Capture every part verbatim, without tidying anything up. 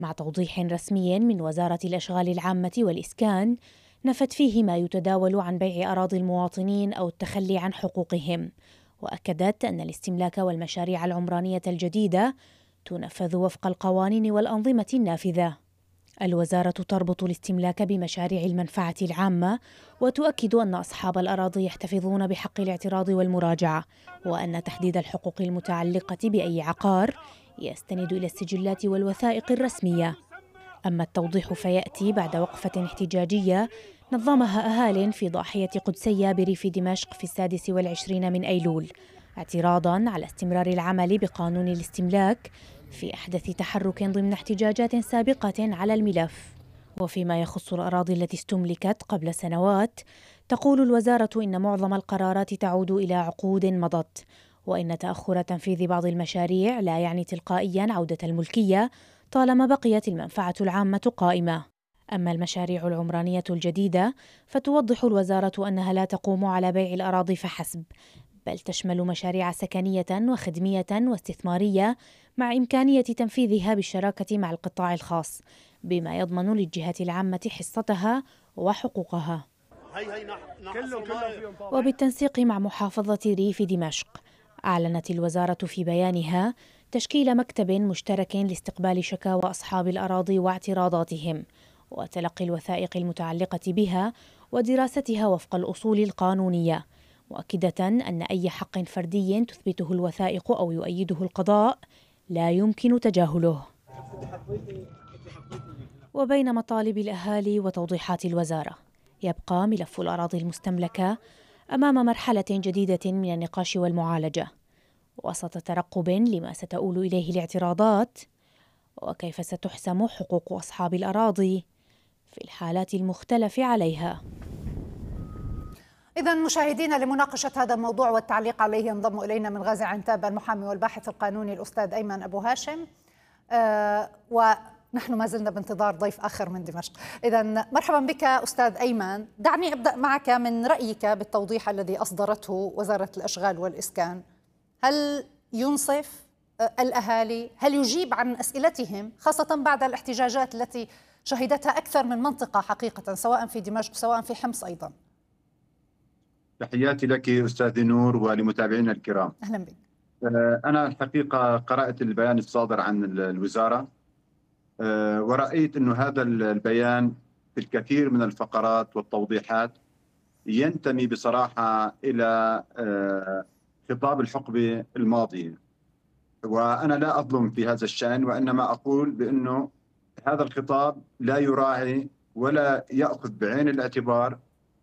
مع توضيح رسمي من وزارة الأشغال العامة والإسكان نفت فيه ما يتداول عن بيع أراضي المواطنين أو التخلي عن حقوقهم، وأكدت أن الاستملاك والمشاريع العمرانية الجديدة تنفذ وفق القوانين والأنظمة النافذة. الوزارة تربط الاستملاك بمشاريع المنفعة العامة، وتؤكد أن أصحاب الأراضي يحتفظون بحق الاعتراض والمراجعة، وأن تحديد الحقوق المتعلقة بأي عقار يستند إلى السجلات والوثائق الرسمية. أما التوضيح فيأتي بعد وقفة احتجاجية نظمها أهال في ضاحية قدسية بريف دمشق في السادس والعشرين من أيلول، اعتراضاً على استمرار العمل بقانون الاستملاك في أحدث تحرك ضمن احتجاجات سابقة على الملف. وفيما يخص الأراضي التي استملكت قبل سنوات، تقول الوزارة إن معظم القرارات تعود إلى عقود مضت، وإن تأخر تنفيذ بعض المشاريع لا يعني تلقائياً عودة الملكية طالما بقيت المنفعة العامة قائمة. أما المشاريع العمرانية الجديدة فتوضح الوزارة أنها لا تقوم على بيع الأراضي فحسب، بل تشمل مشاريع سكنية وخدمية واستثمارية مع إمكانية تنفيذها بالشراكة مع القطاع الخاص، بما يضمن للجهة العامة حصتها وحقوقها، وبالتنسيق مع محافظة ريف دمشق. أعلنت الوزارة في بيانها تشكيل مكتب مشترك لاستقبال شكاوى أصحاب الأراضي واعتراضاتهم، وتلقي الوثائق المتعلقة بها ودراستها وفق الأصول القانونية، مؤكدة أن أي حق فردي تثبته الوثائق أو يؤيده القضاء لا يمكن تجاهله. وبين مطالب الأهالي وتوضيحات الوزارة، يبقى ملف الأراضي المستملكة أمام مرحلة جديدة من النقاش والمعالجة، وسط ترقب لما ستؤول إليه الاعتراضات وكيف ستحسم حقوق أصحاب الأراضي في الحالات المختلف عليها. إذن مشاهدينا، لمناقشة هذا الموضوع والتعليق عليه ينضم إلينا من غازي عنتاب المحامي والباحث القانوني الأستاذ أيمن أبو هاشم، آه ونحن ما زلنا بانتظار ضيف آخر من دمشق. إذن مرحبا بك أستاذ أيمن. دعني أبدأ معك من رأيك بالتوضيح الذي أصدرته وزارة الأشغال والإسكان. هل ينصف الأهالي؟ هل يجيب عن أسئلتهم، خاصة بعد الاحتجاجات التي شهدتها أكثر من منطقة حقيقة، سواء في دمشق سواء في حمص أيضا؟ تحياتي لك أستاذ نور ولمتابعينا الكرام. أهلا بك. أنا الحقيقة قرأت البيان الصادر عن الوزارة، ورأيت أن هذا البيان في الكثير من الفقرات والتوضيحات ينتمي بصراحة إلى خطاب الحقبة الماضية، وأنا لا أظلم في هذا الشأن، وإنما أقول بأنه هذا الخطاب لا يراعي ولا يأخذ بعين الاعتبار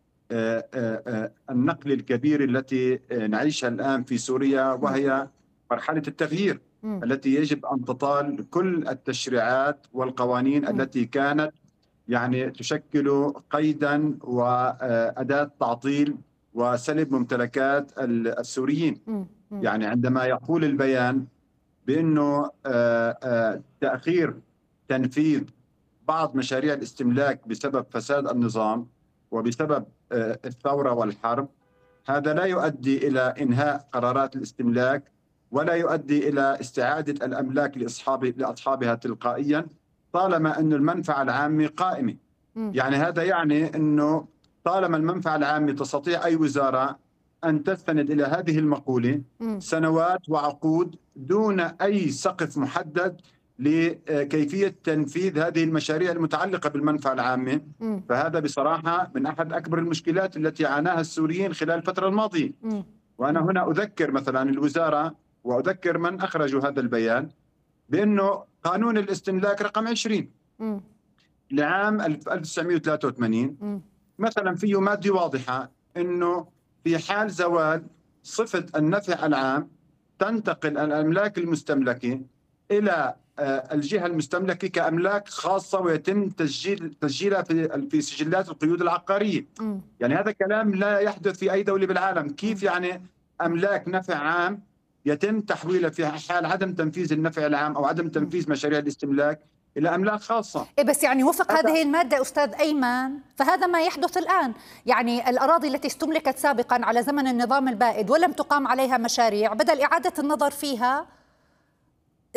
النقل الكبير التي نعيشها الآن في سوريا، وهي مرحلة التغيير م. التي يجب أن تطال كل التشريعات والقوانين م. التي كانت يعني تشكل قيدا وأداة تعطيل وسلب ممتلكات السوريين. م. م. يعني عندما يقول البيان بأنه تأخير تنفيذ بعض مشاريع الاستملاك بسبب فساد النظام وبسبب الثورة والحرب، هذا لا يؤدي إلى إنهاء قرارات الاستملاك ولا يؤدي إلى استعادة الأملاك لأصحاب لأصحابها تلقائيا طالما أن المنفعة العامة قائمة. م. يعني هذا يعني أنه طالما المنفعة العامة تستطيع أي وزارة أن تستند إلى هذه المقولة م. سنوات وعقود دون أي سقف محدد لكيفية تنفيذ هذه المشاريع المتعلقة بالمنفعة العامة. م. فهذا بصراحة من أحد أكبر المشكلات التي عاناها السوريين خلال الفترة الماضية. م. وأنا هنا أذكر مثلا الوزارة وأذكر من أخرجوا هذا البيان بأنه قانون الاستملاك رقم عشرين م. لعام ألف وتسعمئة وثلاثة وثمانين م. مثلا فيه مادة واضحة أنه في حال زوال صفة النفع العام تنتقل الأملاك المستملكة إلى الجهة المستملكة كأملاك خاصة ويتم تسجيل تسجيلها في في سجلات القيود العقارية. م. يعني هذا كلام لا يحدث في أي دولة بالعالم. كيف يعني أملاك نفع عام يتم تحويلها في حال عدم تنفيذ النفع العام أو عدم تنفيذ مشاريع الاستملاك إلى أملاك خاصة؟ إيه بس يعني وفق هذه المادة أستاذ أيمن فهذا ما يحدث الآن. يعني الأراضي التي استملكت سابقا على زمن النظام البائد ولم تقام عليها مشاريع، بدل إعادة النظر فيها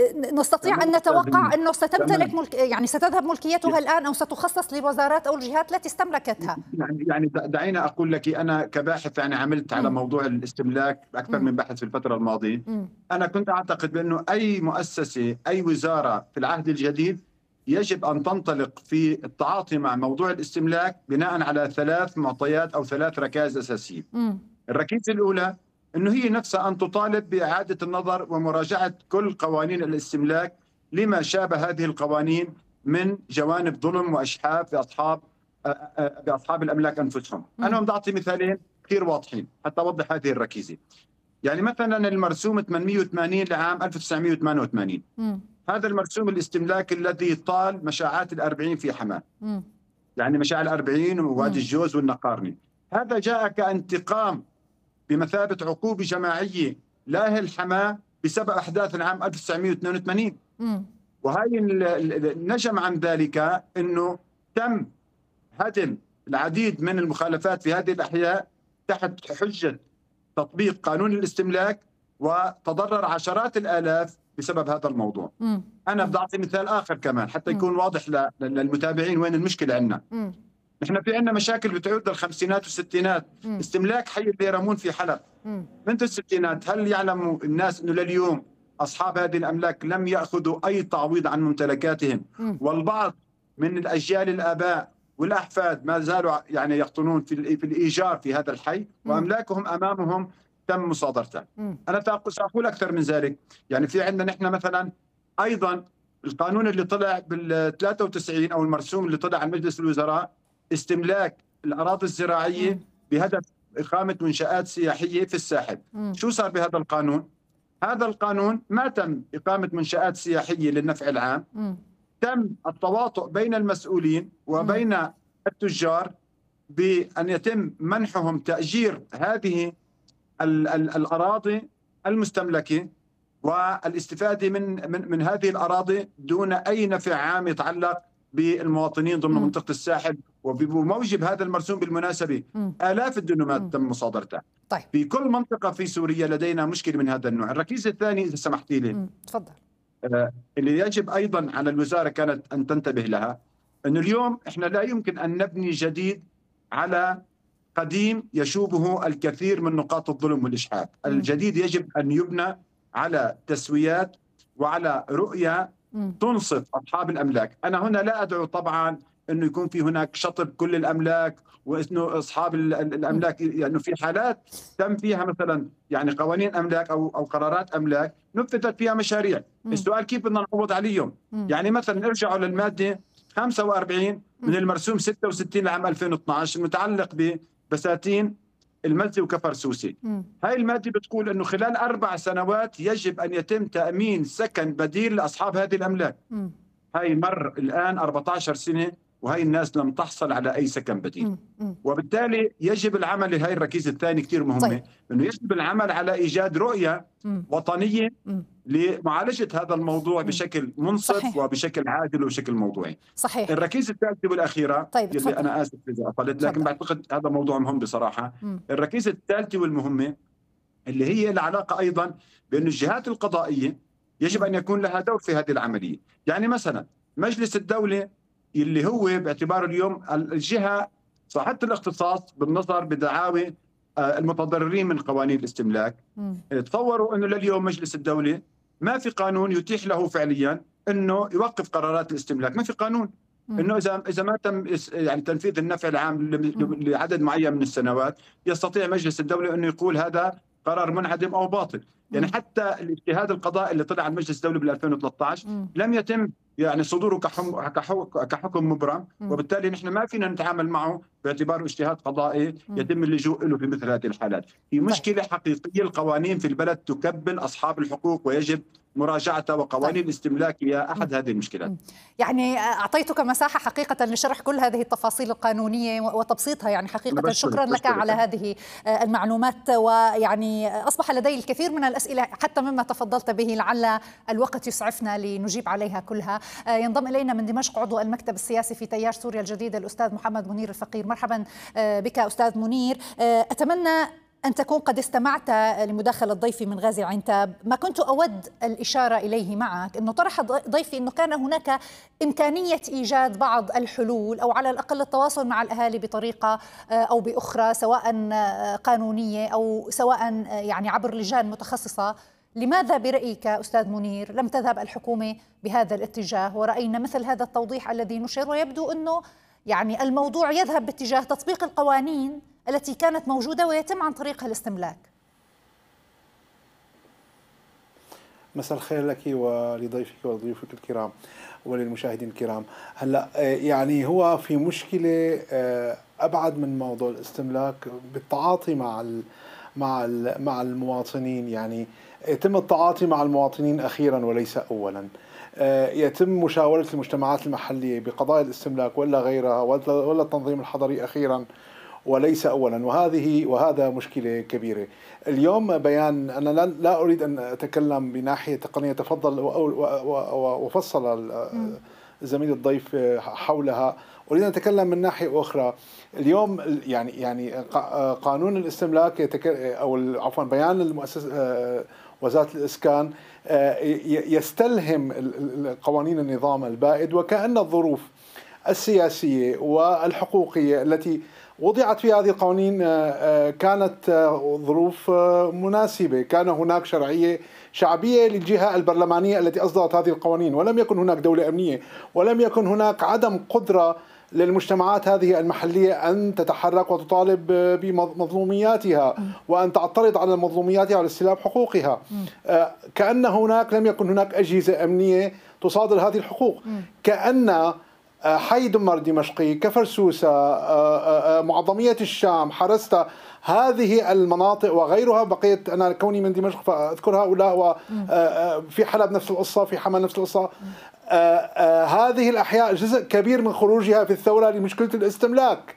نستطيع أن نتوقع أنه ستمتلك ملك يعني ستذهب ملكيتها الآن أو ستخصص للوزارات أو الجهات التي استملكتها؟ يعني يعني دعينا أقول لك أنا كباحث يعني عملت على موضوع الاستملاك أكثر من بحث في الفترة الماضية. أنا كنت أعتقد بأنه أي مؤسسة أي وزارة في العهد الجديد يجب أن تنطلق في التعاطي مع موضوع الاستملاك بناء على ثلاث معطيات أو ثلاث ركائز أساسية. الركيزة الأولى أنه هي نفسها أن تطالب بإعادة النظر ومراجعة كل قوانين الاستملاك لما شابه هذه القوانين من جوانب ظلم وإشحاف بأصحاب بأصحاب الأملاك أنفسهم. أنا بدي أعطي مثالين كثير واضحين حتى أوضح هذه الركيزة. يعني مثلا المرسوم ثمانمئة وثمانين لعام ألف وتسعمئة وثمانية وثمانين، هذا المرسوم الاستملاك الذي طال مشاعات الأربعين في حماة، يعني مشاع الأربعين ووادي الجوز والنقارني. هذا جاء كانتقام بمثابة عقوبة جماعية لأهل حماة بسبب أحداث العام ألف وتسعمئة واثنين وثمانين. وهي النجم عن ذلك أنه تم هدم العديد من المخالفات في هذه الأحياء تحت حجة تطبيق قانون الاستملاك، وتضرر عشرات الآلاف بسبب هذا الموضوع. مم. أنا بدي أعطي مثال آخر كمان حتى يكون مم. واضح للمتابعين وين المشكلة عندنا. نحن في عندنا مشاكل بتعود للخمسينات والستينات. مم. استملاك حي البيرامون في حلب مم. منذ الستينات. هل يعلم الناس أنه لليوم أصحاب هذه الأملاك لم يأخذوا أي تعويض عن ممتلكاتهم؟ مم. والبعض من الأجيال الآباء والأحفاد ما زالوا يعني يقطنون في في الإيجار في هذا الحي، وأملاكهم أمامهم تم مصادرتها. أنا سأقول أكثر من ذلك. يعني في عندنا نحن مثلا أيضا القانون اللي طلع بال ثلاثة وتسعين أو المرسوم اللي طلع عن مجلس الوزراء استملاك الأراضي الزراعية بهدف إقامة منشآت سياحية في الساحل. شو صار بهذا القانون؟ هذا القانون ما تم إقامة منشآت سياحية للنفع العام، تم التواطؤ بين المسؤولين وبين التجار بأن يتم منحهم تأجير هذه ال ال الأراضي المستملكة والاستفادة من من من هذه الأراضي دون أي نفع عام يتعلق بالمواطنين ضمن م. منطقة الساحل. وبموجب هذا المرسوم بالمناسبة م. آلاف الدنومات م. تم مصادرتها. طيب. في كل منطقة في سوريا لدينا مشكلة من هذا النوع. الركيزة الثانية إذا سمحتي لي، تفضل. آه اللي يجب أيضا على الوزارة كانت أن تنتبه لها، أنه اليوم إحنا لا يمكن أن نبني جديد على قديم يشوبه الكثير من نقاط الظلم والإشحاف. م. الجديد يجب أن يبنى على تسويات وعلى رؤية م. تنصف أصحاب الأملاك. أنا هنا لا أدعو طبعا أنه يكون في هناك شطب كل الأملاك وأنه أصحاب الأملاك، يعني في حالات تم فيها مثلا يعني قوانين أملاك أو أو قرارات أملاك نفذت فيها مشاريع. م. السؤال كيف بدنا نعوض عليهم؟ م. يعني مثلا ارجعوا للمادة خمسة وأربعين من المرسوم ستة وستين لعام ألفين واثنعش المتعلق ببساتين المزي وكفر سوسي. م. هاي المادة بتقول أنه خلال أربع سنوات يجب أن يتم تأمين سكن بديل لأصحاب هذه الأملاك. م. هاي مر الآن أربعة عشر سنة وهي الناس لم تحصل على أي سكن بديل. م. م. وبالتالي يجب العمل، هاي الركيزة الثانية كتير مهمة. طيب. أنه يجب العمل على إيجاد رؤية م. وطنية م. لمعالجة هذا الموضوع م. بشكل منصف. صحيح. وبشكل عادل وبشكل موضوعي. صحيح. الركيزة الثالثة والأخيرة، طيب. اللي أنا آسف إذا أطلت لكن بعتقد هذا موضوع مهم بصراحة. م. الركيزة الثالثة والمهمة اللي هي العلاقة أيضا بأن الجهات القضائية يجب أن يكون لها دور في هذه العملية. يعني مثلا مجلس الدولة اللي هو باعتباره اليوم الجهة صاحبة الاختصاص بالنظر بدعاوى المتضررين من قوانين الاستملاك، تصوروا أنه لليوم مجلس الدولة ما في قانون يتيح له فعليا أنه يوقف قرارات الاستملاك. ما في قانون انه اذا اذا ما تم يعني تنفيذ النفع العام لعدد معين من السنوات يستطيع مجلس الدولة انه يقول هذا قرار منعدم او باطل. يعني حتى الاجتهاد القضائي اللي طلع عن مجلس الدولة بال ألفين وثلاثة عشر لم يتم يعني صدوره كحكم كحكم مبرم، وبالتالي نحن ما فينا نتعامل معه باعتباره اجتهاد قضائي يتم اللجوء له في مثل هذه الحالات. في مشكلة حقيقية، القوانين في البلد تكبل أصحاب الحقوق ويجب مراجعتها، وقوانين طيب. الاستملاك هي أحد هذه المشكلات. يعني أعطيتك مساحة حقيقة لشرح كل هذه التفاصيل القانونية وتبسيطها، يعني حقيقة شكرا لك على هذه المعلومات. ويعني أصبح لدي الكثير من الأسئلة حتى مما تفضلت به، لعل الوقت يسعفنا لنجيب عليها كلها. ينضم إلينا من دمشق عضو المكتب السياسي في تيار سوريا الجديدة الأستاذ محمد منير الفقير. مرحبا بك أستاذ منير. أتمنى أن تكون قد استمعت لمداخلة ضيفي من غازي عنتاب. ما كنت أود الإشارة إليه معك أنه طرح ضيفي أنه كان هناك إمكانية إيجاد بعض الحلول أو على الأقل التواصل مع الأهالي بطريقة أو بأخرى، سواء قانونية أو سواء يعني عبر لجان متخصصة. لماذا برأيك أستاذ منير لم تذهب الحكومة بهذا الاتجاه ورأينا مثل هذا التوضيح الذي نشر؟ ويبدو أنه يعني الموضوع يذهب باتجاه تطبيق القوانين التي كانت موجودة ويتم عن طريقها الاستملاك. مساء الخير لك ولضيفك وضيوفك الكرام وللمشاهدين الكرام. هلا يعني هو في مشكلة أبعد من موضوع الاستملاك بالتعاطي مع مع مع المواطنين. يعني يتم التعاطي مع المواطنين أخيرا وليس أولا. يتم مشاورة المجتمعات المحلية بقضايا الاستملاك ولا غيرها ولا التنظيم الحضري أخيرا وليس أولا، وهذه وهذا مشكلة كبيرة. اليوم بيان، أنا لا أريد أن أتكلم بناحية تقنية، تفضل وفصل الزميل الضيف حولها، أريد أن أتكلم من ناحية أخرى. اليوم يعني يعني قانون الاستملاك يتك... أو عفوا بيان المؤسسة وزارة الإسكان يستلهم قوانين النظام البائد، وكأن الظروف السياسية والحقوقية التي وضعت في هذه القوانين كانت ظروف مناسبة. كان هناك شرعية شعبية للجهة البرلمانية التي أصدرت هذه القوانين، ولم يكن هناك دولة أمنية، ولم يكن هناك عدم قدرة للمجتمعات هذه المحلية أن تتحرك وتطالب بمظلومياتها وأن تعترض على مظلومياتها وعلى استلاب حقوقها. كأن هناك لم يكن هناك أجهزة أمنية تصادر هذه الحقوق. كأن حي دمر دمشقي، كفرسوسة، معظمية الشام، حرستا، هذه المناطق وغيرها، بقيت أنا كوني من دمشق فأذكر هؤلاء، وفي حلب نفس القصة، في حما نفس القصة. هذه الأحياء جزء كبير من خروجها في الثورة لمشكلة الاستملاك.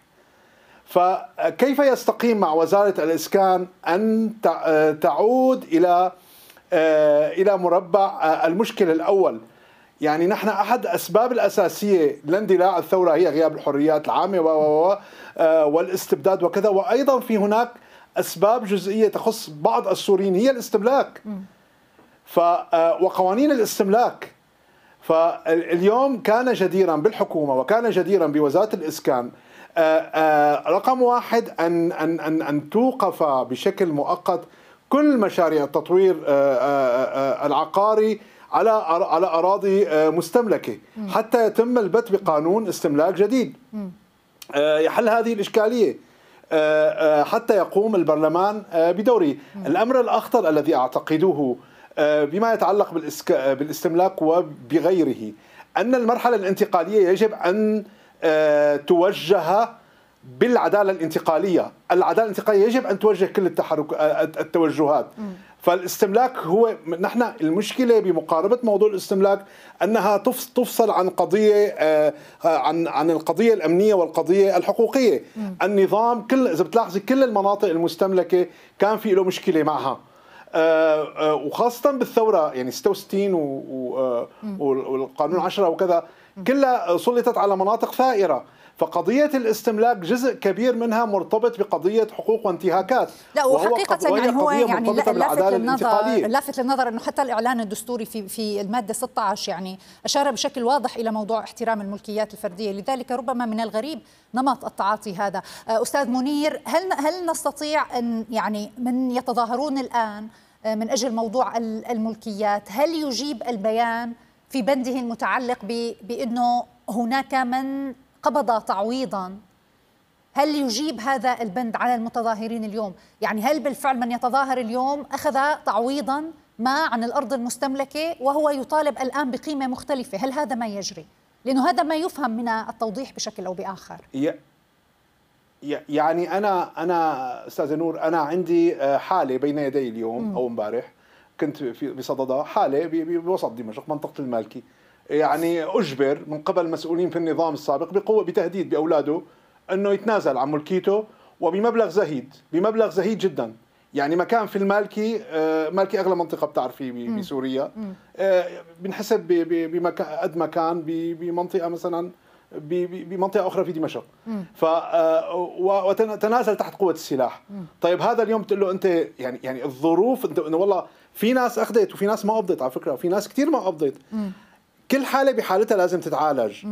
فكيف يستقيم مع وزارة الإسكان أن تعود إلى إلى مربع المشكلة الأول؟ يعني نحن أحد أسباب الأساسية لاندلاع الثورة هي غياب الحريات العامة والاستبداد وكذا، وأيضا في هناك أسباب جزئية تخص بعض السوريين هي الاستملاك ف وقوانين الاستملاك. فاليوم كان جديرا بالحكومة وكان جديرا بوزارة الإسكان رقم واحد أن أن أن أن توقف بشكل مؤقت كل مشاريع التطوير العقاري على على أراضي مستملكة حتى يتم البت بقانون استملاك جديد يحل هذه الإشكالية حتى يقوم البرلمان بدوره. الأمر الأخطر الذي أعتقده بما يتعلق بالاستملاك وبغيره أن المرحلة الانتقالية يجب أن توجه بالعدالة الانتقالية. العدالة الانتقالية يجب أن توجه كل التحرك التوجهات. فالاستملاك هو نحن المشكلة بمقاربة موضوع الاستملاك أنها تفصل عن قضية عن عن القضية الأمنية والقضية الحقوقية. النظام كل إذا بتلاحظي كل المناطق المستملكة كان في له مشكلة معها، وخاصة بالثورة يعني ستة وستين والقانون عشرة وكذا كلها سلطت على مناطق ثائرة. فقضية الاستملاك جزء كبير منها مرتبط بقضية حقوق وانتهاكات. لا وحقيقة يعني هو يعني لافت للنظر لافت للنظر انه حتى الاعلان الدستوري في في المادة ستة عشر يعني اشار بشكل واضح الى موضوع احترام الملكيات الفردية، لذلك ربما من الغريب نمط التعاطي هذا. استاذ منير، هل هل نستطيع ان يعني من يتظاهرون الان من اجل موضوع الملكيات، هل يجيب البيان في بنده المتعلق بانه هناك من قبض تعويضا، هل يجيب هذا البند على المتظاهرين اليوم؟ يعني هل بالفعل من يتظاهر اليوم أخذ تعويضا ما عن الأرض المستملكة وهو يطالب الآن بقيمة مختلفة؟ هل هذا ما يجري؟ لأنه هذا ما يفهم من التوضيح بشكل أو بآخر. يعني أنا أنا أستاذ نور، أنا عندي حالة بين يدي اليوم م. أو امبارح كنت في بصددها، حالة بوسط دمشق منطقة المالكي، يعني أجبر من قبل مسؤولين في النظام السابق بقوة بتهديد بأولاده أنه يتنازل عن ملكيته وبمبلغ زهيد، بمبلغ زهيد جدا. يعني مكان في المالكي، مالكي أغلى منطقة بتعرفي بسوريا، بنحسب بمكان قد مكان بمنطقة مثلا بمنطقه اخرى في دمشق. ف وتنازل تحت قوه السلاح. مم. طيب هذا اليوم تقول له انت يعني يعني الظروف انت انه والله في ناس اخذت وفي ناس ما قبضت، على فكره وفي ناس كثير ما قبضت. مم. كل حاله بحالتها لازم تتعالج،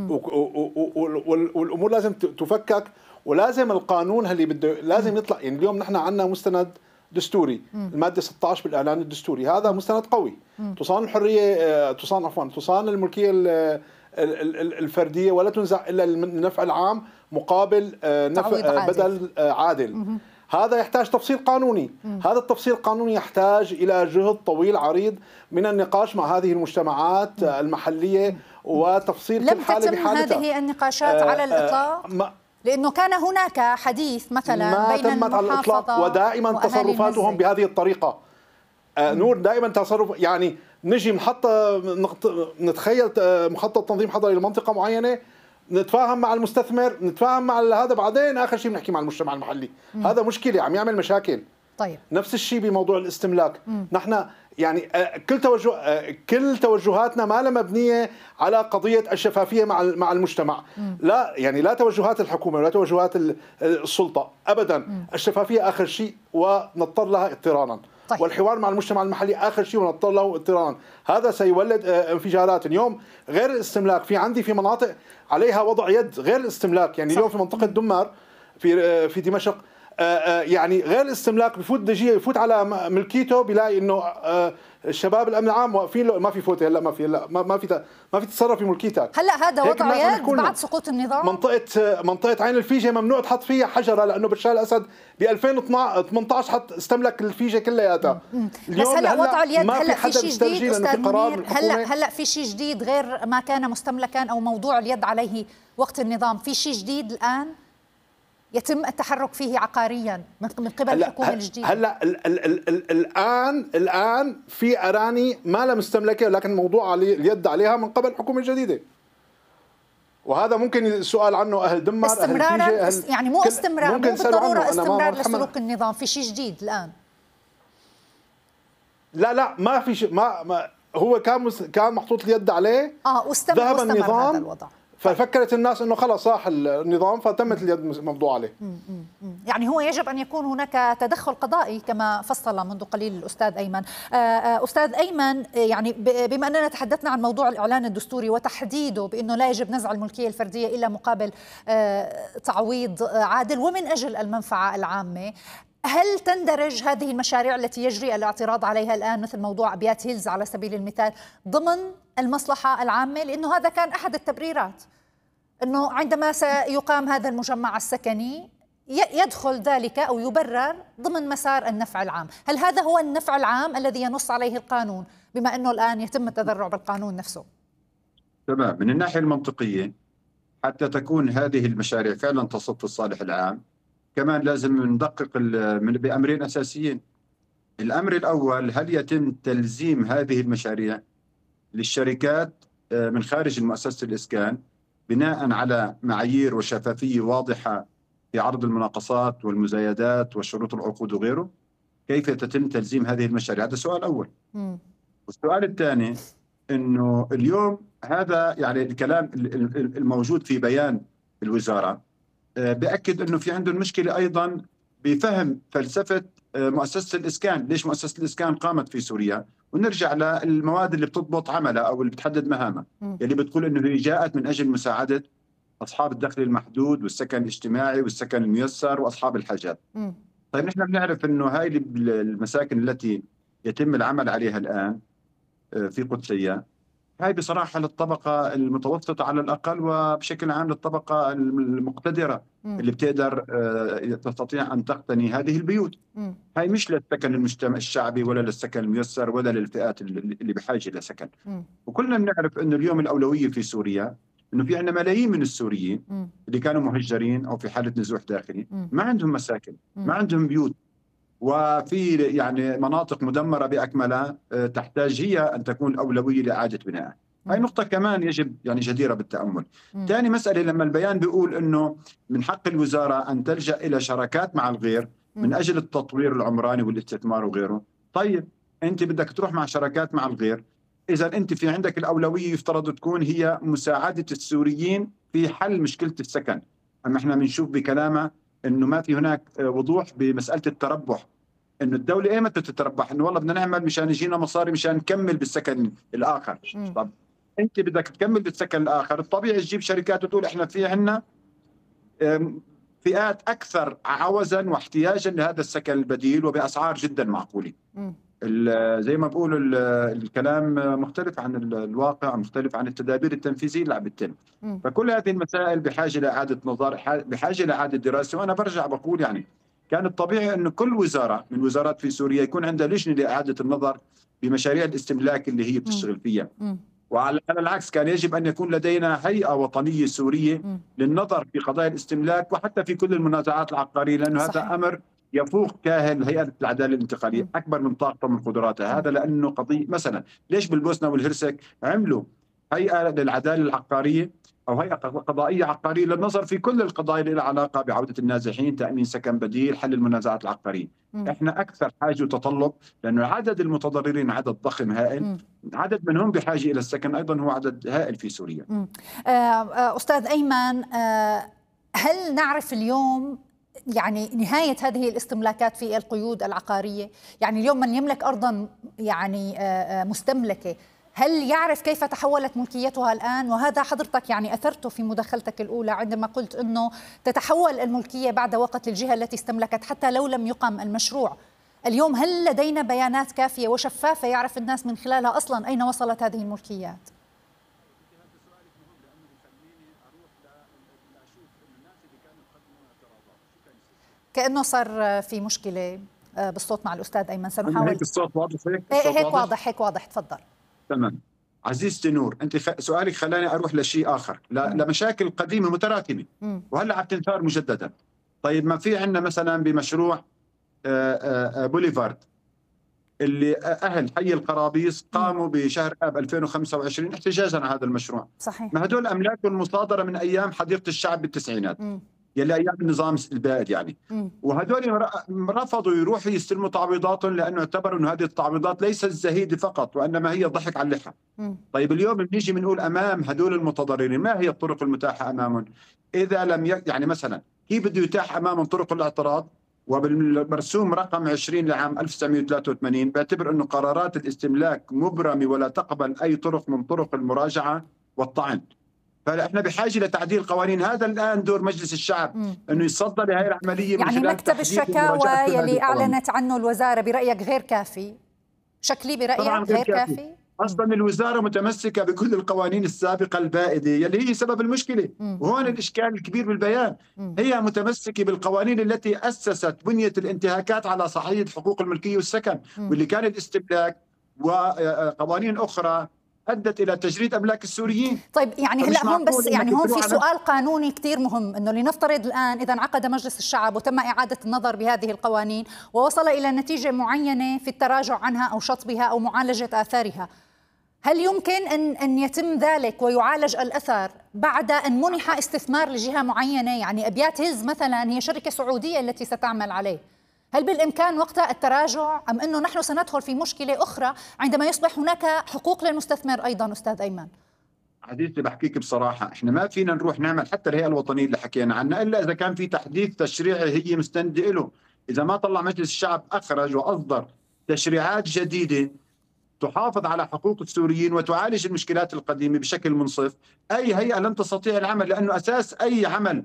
والامور لازم تفكك، ولازم القانون اللي بده لازم يطلع. يعني اليوم نحن عندنا مستند دستوري، مم. الماده ستة عشر بالاعلان الدستوري، هذا مستند قوي. مم. تصان الحريه تصان عفوا تصان الملكيه الفرديه ولا تنزع الا للنفع العام مقابل نفع بدل عادل. مم. هذا يحتاج تفصيل قانوني. مم. هذا التفصيل القانوني يحتاج إلى جهد طويل عريض من النقاش مع هذه المجتمعات مم. المحلية، مم. وتفصيل كل حالة بحالتها. لم تتم هذه النقاشات آه على الإطلاق؟ آه لأنه كان هناك حديث مثلا ما بين تمت على الإطلاق، ودائما تصرفاتهم بهذه الطريقة. آه نور دائما تصرف، يعني نجي محط نتخيل مخطط تنظيم حضري لمنطقة معينة، نتفاهم مع المستثمر، نتفاهم مع هذا، بعدين اخر شيء بنحكي مع المجتمع المحلي. مم. هذا مشكله عم يعمل مشاكل. طيب نفس الشيء بموضوع الاستملاك. مم. نحن يعني كل توجه كل توجهاتنا ما لها مبنيه على قضيه الشفافيه مع مع المجتمع. مم. لا يعني لا توجهات الحكومه ولا توجهات السلطه ابدا. مم. الشفافيه اخر شيء ونضطر لها اضطرارا. طيب. والحوار مع المجتمع المحلي اخر شيء ونضطر له اضطرارا. هذا سيولد انفجارات. اليوم غير الاستملاك، في عندي في مناطق عليها وضع يد غير الاستملاك. يعني صح. اليوم في منطقه دمار في في دمشق يعني غير الاستملاك، بفوت دجيه يفوت على ملكيته بيلاقي انه الشباب الامن العام واقفين له، ما في فوت هلا، ما في هلا ما في ما في تتصرف في ملكيتك. هلا هذا وضع يد بعد سقوط النظام. منطقه منطقه عين الفيجه ممنوع تحط فيها حجره، لانه بشار الاسد ب ألفين وثمانية عشر حط استملك الفيجه كلياتها. اليوم هلا وضع اليد هلا في شيء جديد استاذ منير. هلا هلا في شيء جديد غير ما كان مستملكا او موضوع اليد عليه وقت النظام، في شيء جديد الان يتم التحرك فيه عقاريا من قبل الحكومه الجديده. هلا ال ال ال ال الان الان في اراني ما لها مستملكه، لكن موضوع اليد عليها من قبل الحكومه الجديده. وهذا ممكن السؤال عنه اهل دمار، استمرارا اهل أهل يعني مو استمرار، مو بالضروره استمرار لسلوك النظام. في شيء جديد الان؟ لا لا ما في شيء، ما, ما هو كان كان محطوط اليد عليه اه واستمر ذهب النظام هذا الوضع، ففكرت الناس انه خلص صاح النظام فتمت اليد مفضوع عليه. يعني هو يجب ان يكون هناك تدخل قضائي كما فصل منذ قليل الاستاذ ايمن. استاذ ايمن، يعني بما اننا تحدثنا عن موضوع الاعلان الدستوري وتحديده بانه لا يجب نزع الملكيه الفرديه الا مقابل تعويض عادل ومن اجل المنفعه العامه، هل تندرج هذه المشاريع التي يجري الاعتراض عليها الآن مثل موضوع أبيات هيلز على سبيل المثال ضمن المصلحة العامة؟ لأنه هذا كان أحد التبريرات، أنه عندما سيقام هذا المجمع السكني يدخل ذلك أو يبرر ضمن مسار النفع العام. هل هذا هو النفع العام الذي ينص عليه القانون، بما أنه الآن يتم التذرع بالقانون نفسه؟ تمام. من الناحية المنطقية حتى تكون هذه المشاريع فعلا تصب في الصالح العام، كمان لازم ندقق بأمرين أساسيين. الأمر الأول، هل يتم تلزيم هذه المشاريع للشركات من خارج المؤسسة الإسكان بناء على معايير وشفافية واضحة في عرض المناقصات والمزايدات وشروط العقود وغيره؟ كيف تتم تلزيم هذه المشاريع؟ هذا سؤال أول. م. والسؤال الثاني، إنه اليوم هذا يعني الكلام الموجود في بيان الوزارة بأكد أنه في عندهم مشكلة أيضا بفهم فلسفة مؤسسة الإسكان، ليش مؤسسة الإسكان قامت في سوريا، ونرجع للمواد اللي بتضبط عملها أو اللي بتحدد مهامها، اللي بتقول أنه هي جاءت من أجل مساعدة أصحاب الدخل المحدود والسكن الاجتماعي والسكن الميسر وأصحاب الحاجات. م. طيب نحن بنعرف أنه هاي المساكن التي يتم العمل عليها الآن في قدسية هاي بصراحة للطبقة المتوسطة على الأقل، وبشكل عام للطبقة المقتدرة م. اللي بتقدر تستطيع أن تقتني هذه البيوت. م. هاي مش للسكن المجتمع الشعبي ولا للسكن الميسر ولا للفئات اللي بحاجة لسكن. م. وكلنا بنعرف أنه اليوم الأولوية في سوريا أنه في عندنا ملايين من السوريين م. اللي كانوا مهجرين أو في حالة نزوح داخلي، م. ما عندهم مساكن، م. ما عندهم بيوت، وفي يعني مناطق مدمرة بأكملها تحتاج هي أن تكون الأولوية لإعادة بنائها. هاي نقطة كمان يجب يعني جديرة بالتأمل. ثاني مسألة، لما البيان بيقول أنه من حق الوزارة أن تلجأ إلى شراكات مع الغير من أجل التطوير العمراني والاستثمار وغيره. طيب أنت بدك تروح مع شراكات مع الغير، إذا أنت في عندك الأولوية يفترض تكون هي مساعدة السوريين في حل مشكله السكن. اما احنا بنشوف بكلامه انه ما في هناك وضوح بمساله التربح، انه الدوله ايمتى تتربح؟ انه والله بدنا نعمل مشان يجينا مصاري مشان نكمل بالسكن الاخر. م. طب انت بدك تكمل بالسكن الاخر، الطبيعي تجيب شركات وتقول احنا في عندنا فئات اكثر عوزا واحتياجا لهذا السكن البديل وباسعار جدا معقوله. م. زي ما بقولوا الكلام مختلف عن الواقع، مختلف عن التدابير التنفيذيه اللي عم بتتم. فكل هذه المسائل بحاجه لاعاده نظر، بحاجه لاعاده دراسه. وانا برجع بقول يعني كان الطبيعي انه كل وزاره من الوزارات في سوريا يكون عندها لجنه لاعاده النظر بمشاريع الاستملاك اللي هي بتشتغل فيها. م. وعلى العكس كان يجب أن يكون لدينا هيئة وطنية سورية م. للنظر في قضايا الاستملاك وحتى في كل المنازعات العقارية، لأنه صحيح. هذا أمر يفوق كاهل هيئة العدالة الانتقالية، م. أكبر من طاقته من قدراتها. م. هذا لأنه قضية مثلا ليش بالبوسنة والهرسك عملوا هيئة للعدالة العقارية أو هيئة قضائية عقارية للنظر في كل القضايا اللي لها علاقة بعودة النازحين، تأمين سكن بديل، حل المنازعات العقارية. م. إحنا أكثر حاجة وتطلب، لأنه عدد المتضررين عدد ضخم هائل، م. عدد منهم بحاجة إلى السكن أيضا هو عدد هائل في سوريا. م. أستاذ أيمن، هل نعرف اليوم يعني نهاية هذه الاستملاكات في القيود العقارية؟ يعني اليوم من يملك أرضا يعني مستملكة هل يعرف كيف تحولت ملكيتها الآن؟ وهذا حضرتك يعني أثرته في مداخلتك الأولى عندما قلت أنه تتحول الملكية بعد وقت للجهة التي استملكت حتى لو لم يقم المشروع. اليوم هل لدينا بيانات كافية وشفافة يعرف الناس من خلالها أصلا أين وصلت هذه الملكيات؟ كأنه صار في مشكلة بالصوت مع الأستاذ أيمن، سنحاول. هيك الصوت واضح؟ هيك هيك, هيك واضح. واضح هيك واضح تفضل. تمام. عزيزتي نور، انت خ... سؤالك خلاني اروح لشيء اخر، ل... لمشاكل قديمه متراكمه وهلا عم تنثار مجددا. طيب ما في عندنا مثلا بمشروع بوليفارد اللي اهل حي القرابيس قاموا بشهر اب ألفين وخمسة وعشرين احتجاجا على هذا المشروع. صحيح. ما هدول املاكهم مصادره من ايام حديقه الشعب بالتسعينات، م. يلي ايام النظام البائد يعني. م. وهدول رفضوا يروحوا يستلموا تعويضاتهم لانه اعتبروا انه هذه التعويضات ليست زهيده فقط وانما هي ضحك على اللحى. م. طيب اليوم بنيجي بنقول امام هدول المتضررين ما هي الطرق المتاحه امامهم؟ اذا لم ي... يعني مثلا كيف بده يتاح امامهم طرق الاعتراض؟ وبالمرسوم رقم عشرين لعام ألف وتسعمئة وثلاثة وثمانين بيعتبر انه قرارات الاستملاك مبرمه ولا تقبل اي طرق من طرق المراجعه والطعن. فاحنا بحاجه لتعديل قوانين. هذا الان دور مجلس الشعب م. انه يتصدى لهي العمليه. يعني مكتب الشكاوى يلي اعلنت عنه الوزاره برايك غير كافي؟ شكلي برايك غير, غير كافي, كافي؟ اصلا الوزاره متمسكه بكل القوانين السابقه البائده يلي هي سبب المشكله. م. وهون الاشكال الكبير بالبيان. م. هي متمسكه بالقوانين التي اسست بنيه الانتهاكات على صحيح حقوق الملكيه والسكن، م. واللي كان الاستملاك وقوانين اخرى ادت الى تجريد املاك السوريين. طيب يعني هلا هون بس يعني هون في سؤال قانوني كثير مهم، انه لنفترض الان اذا انعقد مجلس الشعب وتم اعاده النظر بهذه القوانين ووصل الى نتيجه معينه في التراجع عنها او شطبها او معالجه اثارها، هل يمكن ان ان يتم ذلك ويعالج الاثر بعد ان منح استثمار لجهه معينه؟ يعني ابيات هز مثلا هي شركه سعوديه التي ستعمل عليه، هل بالإمكان وقتها التراجع أم أنه نحن سندخل في مشكلة أخرى عندما يصبح هناك حقوق للمستثمر أيضا؟ أستاذ أيمن عزيزتي بحكيك بصراحة، إحنا ما فينا نروح نعمل حتى الهيئة الوطنية اللي حكينا عنها إلا إذا كان في تحديث تشريعي هي مستندة له. إذا ما طلع مجلس الشعب أخرج وأصدر تشريعات جديدة تحافظ على حقوق السوريين وتعالج المشكلات القديمة بشكل منصف، أي هيئة لن تستطيع العمل، لأنه أساس أي عمل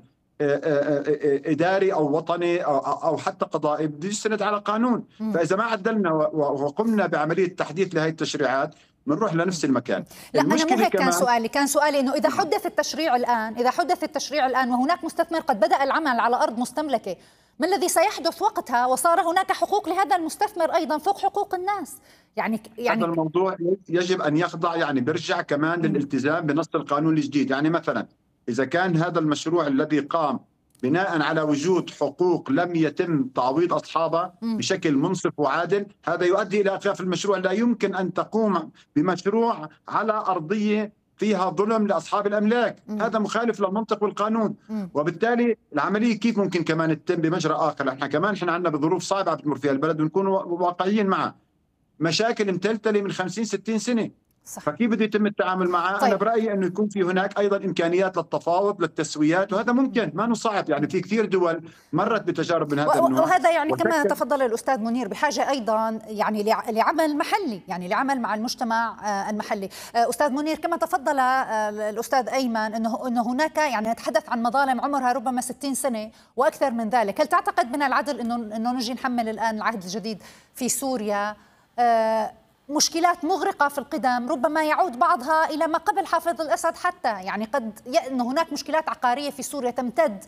إداري أو وطني أو حتى قضائي بده يستند على قانون. م. فإذا ما عدلنا وقمنا بعملية تحديث لهذه التشريعات بنروح لنفس المكان. لا أنا مو هيك كان سؤالي، كان سؤالي إنه إذا حدث التشريع الآن إذا حدث التشريع الآن وهناك مستثمر قد بدأ العمل على أرض مستملكة، ما الذي سيحدث وقتها وصار هناك حقوق لهذا المستثمر أيضا فوق حقوق الناس؟ يعني يعني هذا الموضوع يجب أن يخضع، يعني برجع كمان للالتزام بنص القانون الجديد. يعني مثلا إذا كان هذا المشروع الذي قام بناء على وجود حقوق لم يتم تعويض أصحابها بشكل منصف وعادل، هذا يؤدي إلى إيقاف المشروع. لا يمكن أن تقوم بمشروع على أرضية فيها ظلم لأصحاب الأملاك. م. هذا مخالف للمنطق والقانون. م. وبالتالي العملية كيف ممكن كمان تتم بمجرى آخر؟ احنا كمان احنا عندنا بظروف صعبة بتمر فيها البلد ونكون واقعيين معها. مشاكل متلتلة من خمسين ستين سنة. صح. فكيف بده يتم التعامل معها؟ طيب. أنا برأيي أنه يكون في هناك أيضا إمكانيات للتفاوض للتسويات، وهذا ممكن ما صعب، يعني في كثير دول مرت بتجارب من هذا النوع. وهذا يعني كما تفضل الأستاذ منير بحاجة أيضا يعني لعمل محلي، يعني لعمل مع المجتمع المحلي. أستاذ منير، كما تفضل الأستاذ أيمن أنه أنه هناك يعني نتحدث عن مظالم عمرها ربما ستين سنة وأكثر من ذلك. هل تعتقد من العدل أنه أنه نجي نحمل الآن العهد الجديد في سوريا مشكلات مغرقة في القدم ربما يعود بعضها إلى ما قبل حافظ الأسد حتى؟ يعني قد أن هناك مشكلات عقارية في سوريا تمتد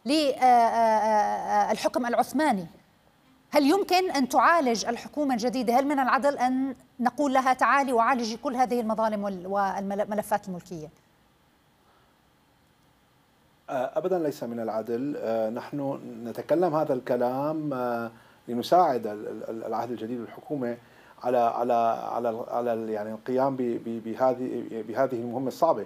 للحكم العثماني. هل يمكن أن تعالج الحكومة الجديدة؟ هل من العدل أن نقول لها تعالي وعالجي كل هذه المظالم والملفات الملكية؟ أبدا ليس من العدل. نحن نتكلم هذا الكلام لنساعد العهد الجديد للحكومة على على على على يعني القيام بهذه بهذه المهمة الصعبة.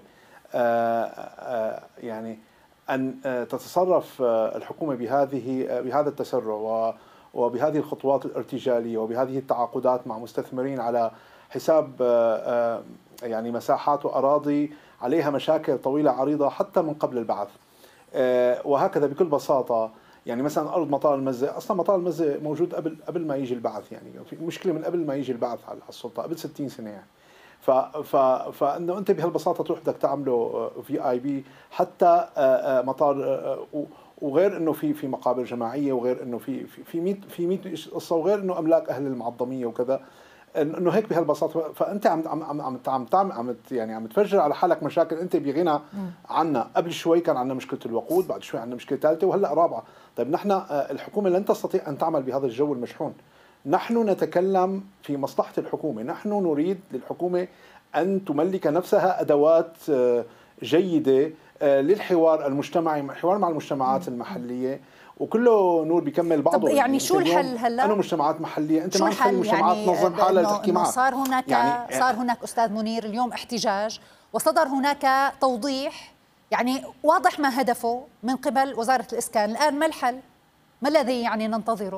يعني أن تتصرف الحكومة بهذه بهذا التسرع وبهذه الخطوات الارتجالية وبهذه التعاقدات مع مستثمرين على حساب يعني مساحات وأراضي عليها مشاكل طويلة عريضة حتى من قبل البعث. وهكذا بكل بساطة، يعني مثلا أرض مطار المزة، أصلا مطار المزة موجود قبل قبل ما يجي البعث، يعني في مشكلة من قبل ما يجي البعث على السلطة قبل ستين سنة يعني. ف ف فإنه أنت بهالبساطة تروح بدك تعمله في آي بي حتى مطار، وغير إنه في في مقابر جماعية، وغير إنه في في في مية في مية قصة، وغير إنه أملاك أهل المعظمية وكذا، إنه هيك بهالبساطة. فأنت عم عم عم عم عم تعمل عم يعني عم تفجر على حالك مشاكل أنت بغنى عنها. قبل شوي كان عندنا مشكلة الوقود، بعد شوي عندنا مشكلة ثالثة، وهلا رابعة. طيب نحن الحكومة لن تستطيع أن تعمل بهذا الجو المشحون. نحن نتكلم في مصلحة الحكومة، نحن نريد للحكومة أن تملك نفسها أدوات جيدة للحوار المجتمعي، الحوار مع المجتمعات المحلية، وكله نور بيكمل بعضه. طب يعني شو الحل هلا؟ أنا مجتمعات محلية، أنت ما تخلي المجتمعات يعني تنظم حالها لتحكي معها. صار هناك يعني صار هناك أستاذ منير اليوم احتجاج، وصدر هناك توضيح يعني واضح ما هدفه من قبل وزارة الإسكان. الآن ما الحل؟ ما الذي يعني ننتظره؟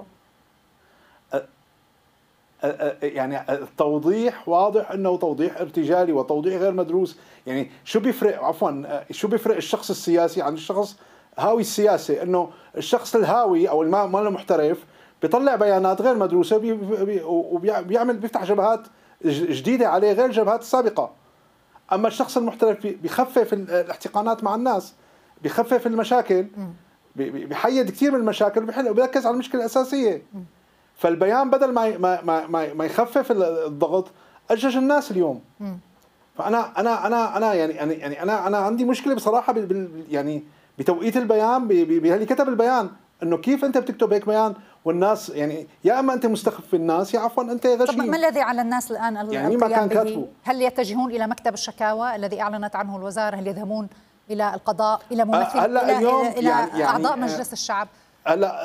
يعني التوضيح واضح انه توضيح ارتجالي وتوضيح غير مدروس. يعني شو بيفرق عفوا شو بيفرق الشخص السياسي عن الشخص هاوي السياسي؟ انه الشخص الهاوي او ما المحترف بيطلع بيانات غير مدروسه وبيعمل بيفتح جبهات جديده عليه غير الجبهات السابقه. اما الشخص المحترف بيخفف الاحتقانات مع الناس، بيخفف المشاكل، بيحيد كثير من المشاكل وبيركز على المشكله الاساسيه. فالبيان بدل ما ما ما ما يخفف الضغط اجج الناس اليوم. فانا انا انا انا يعني يعني انا انا عندي مشكله بصراحه بال يعني بتوقيت البيان، باللي كتب البيان، انه كيف انت بتكتب هيك بيان والناس يعني يا اما انت مستخف في الناس يا عفوا انت غشيم. طب ما الذي على الناس الان يعني ما كان كاتبه؟ هل يتجهون الى مكتب الشكاوى الذي اعلنت عنه الوزاره؟ هل يذهبون الى القضاء، الى ممثل هلا الى, اليوم إلى يعني اعضاء يعني مجلس الشعب؟ هلا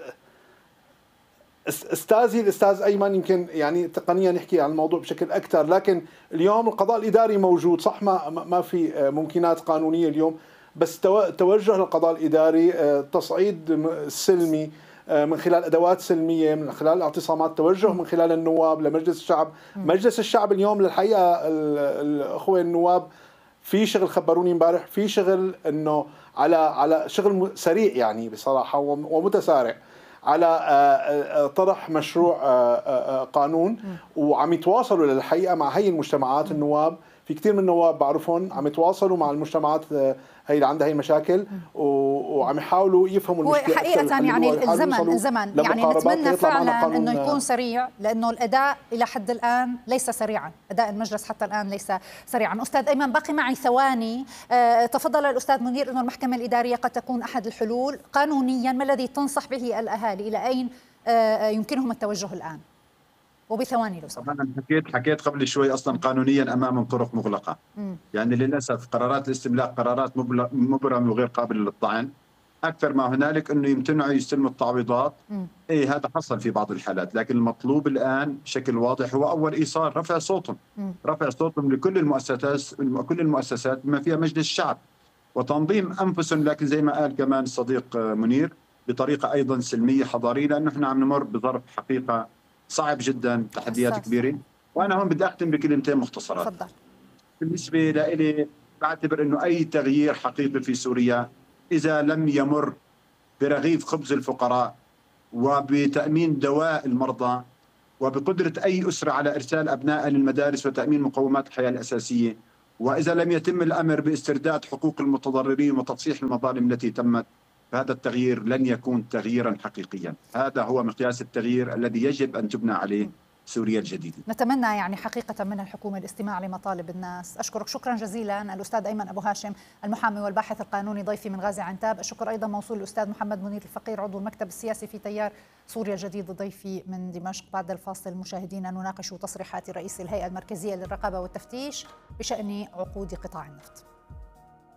استاذي الاستاذ ايمن يمكن يعني تقنيا نحكي عن الموضوع بشكل اكثر، لكن اليوم القضاء الاداري موجود صح، ما ما في ممكنات قانونيه اليوم، بس توجه للقضاء الاداري، تصعيد سلمي من خلال ادوات سلميه، من خلال الاعتصامات، توجه من خلال النواب لمجلس الشعب. مجلس الشعب اليوم للحقيقه الاخوه النواب في شغل، خبروني امبارح في شغل انه على على شغل سريع يعني بصراحه ومتسارع على طرح مشروع قانون، وعم يتواصلوا للحقيقه مع هي المجتمعات النواب. في كثير من النواب بعرفهم عم يتواصلوا مع المجتمعات هي اللي عندها هي المشاكل، وعم يحاولوا يفهموا المشكله. هو حقيقه يعني الزمن الزمن يعني نتمنى فعلا انه يكون سريع، لانه الاداء الى حد الان ليس سريعا، اداء المجلس حتى الان ليس سريعا. استاذ ايمن باقي معي ثواني. أه تفضل الاستاذ منير انه المحكمه الاداريه قد تكون احد الحلول. قانونيا ما الذي تنصح به الاهالي؟ الى اين أه يمكنهم التوجه الان؟ وبثواني لو سمحت. انا حكيت حكيت قبل شوي اصلا قانونيا امام طرق مغلقه. م. يعني للاسف قرارات الاستملاك قرارات مبرمه وغير قابله للطعن. اكثر ما هنالك انه يمتنعوا يستلموا التعويضات. اي هذا حصل في بعض الحالات، لكن المطلوب الان بشكل واضح هو اول ايصال، رفع صوتهم، م. رفع صوتهم لكل المؤسسات كل المؤسسات بما فيها مجلس الشعب، وتنظيم انفسهم، لكن زي ما قال كمان الصديق منير بطريقه ايضا سلميه حضاريه، لانه احنا عم نمر بظرف حقيقه صعب جدا، تحديات كبيره. وأنا هون بدي أختم بكلمتين مختصرات. تفضل. بالنسبة لي بعتبر أنه أي تغيير حقيقي في سوريا إذا لم يمر برغيف خبز الفقراء وبتأمين دواء المرضى وبقدرة أي أسرة على إرسال أبنائها للمدارس وتأمين مقومات الحياة الأساسية، وإذا لم يتم الأمر باسترداد حقوق المتضررين وتصحيح المظالم التي تمت، فهذا التغيير لن يكون تغييرا حقيقيا. هذا هو مقياس التغيير الذي يجب أن تبنى عليه سوريا الجديدة. نتمنى يعني حقيقة من الحكومة الاستماع لمطالب الناس. أشكرك شكرا جزيلا الأستاذ أيمن أبو هاشم المحامي والباحث القانوني ضيفي من غازي عنتاب. الشكر أيضا موصول الأستاذ محمد منير الفقير عضو المكتب السياسي في تيار سوريا الجديد ضيفي من دمشق. بعد الفاصل مشاهدينا نناقش تصريحات رئيس الهيئة المركزية للرقابة والتفتيش بشأن عقود قطاع النفط.